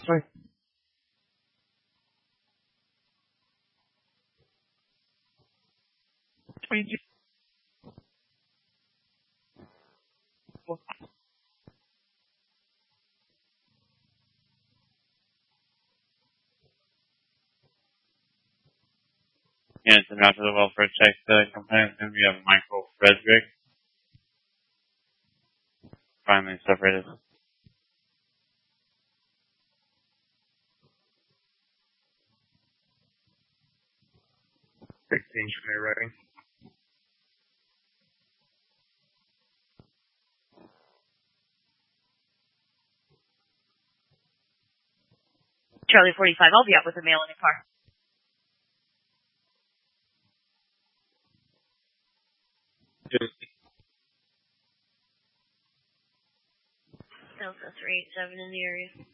Sorry. Yeah, it's after the welfare check, the component is going to be a Michael Frederick. Finally separated. 16 Schmier writing. Charlie 45, I'll be out with the mail in the car. Delta 387 in the area.